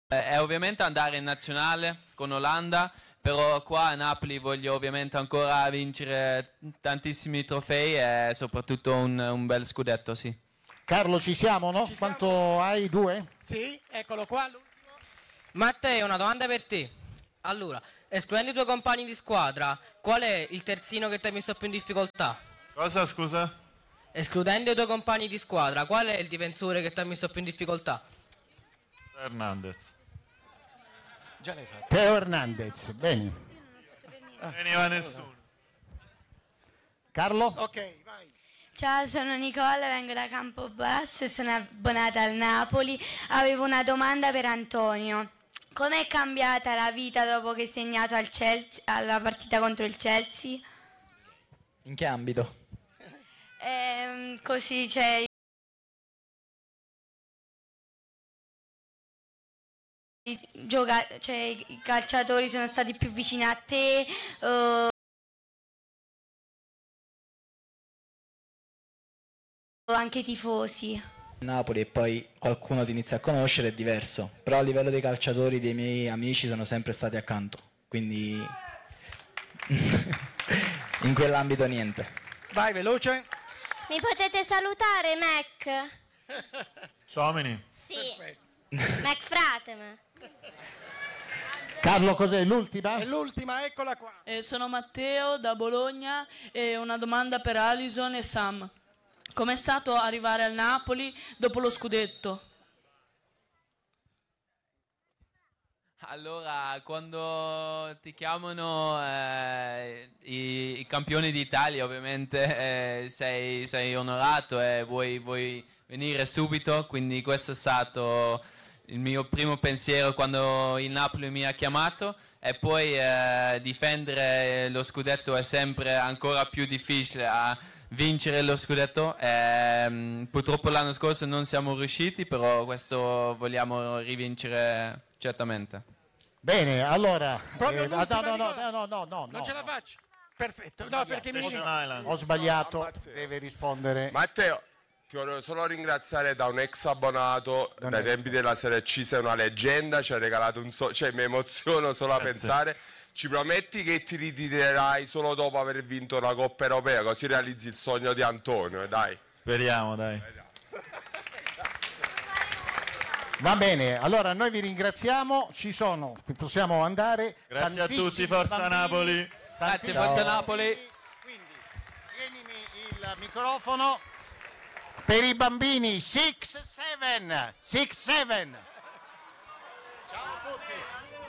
È ovviamente andare in nazionale con Olanda, però qua a Napoli voglio ovviamente ancora vincere tantissimi trofei e soprattutto un bel scudetto, sì. Carlo, ci siamo, no? Quanto hai? 2? Sì, eccolo qua, l'ultimo. Matteo, una domanda per te. Allora, escludendo i tuoi compagni di squadra, qual è il terzino che ti ha messo più in difficoltà? Cosa, scusa? Escludendo i tuoi compagni di squadra, qual è il difensore che ti ha messo più in difficoltà? Hernandez. Già l'hai fatto. Teo Hernandez, bene. Veniva nessuno. Carlo? Ok, vai. Ciao, sono Nicola, vengo da Campobasso e sono abbonata al Napoli. Avevo una domanda per Antonio. Com'è cambiata la vita dopo che hai segnato al Chelsea, alla partita contro il Chelsea? In che ambito? Così c'è i calciatori sono stati più vicini a te, anche i tifosi. Napoli e poi qualcuno ti inizia a conoscere è diverso, però a livello dei calciatori, dei miei amici sono sempre stati accanto, quindi in quell'ambito niente. Vai, veloce. Mi potete salutare, Mac? Domini. Sì. Mac Frateme. Carlo, cos'è l'ultima? È l'ultima, eccola qua. Sono Matteo da Bologna e una domanda per Alison e Sam. Com'è stato arrivare al Napoli dopo lo scudetto? Allora, quando ti chiamano i campioni d'Italia, ovviamente sei onorato e vuoi venire subito, quindi questo è stato il mio primo pensiero quando il Napoli mi ha chiamato, e poi difendere lo scudetto è sempre ancora più difficile. A vincere lo scudetto, purtroppo l'anno scorso non siamo riusciti, però questo vogliamo rivincere certamente. Bene, allora. Proprio no, non ce la faccio. Perfetto. No, perché ho sbagliato, deve rispondere. Matteo, ti voglio solo ringraziare da un ex abbonato dai tempi della Serie C, sei una leggenda, ci hai regalato cioè mi emoziono solo a pensare. Ci prometti che ti ritirerai solo dopo aver vinto la Coppa Europea, così realizzi il sogno di Antonio, dai. Speriamo, dai. Va bene, allora noi vi ringraziamo, possiamo andare. Grazie a tutti, Forza bambini, Napoli. Grazie, Forza Napoli. Quindi, tienimi il microfono per i bambini 6-7. Ciao a tutti.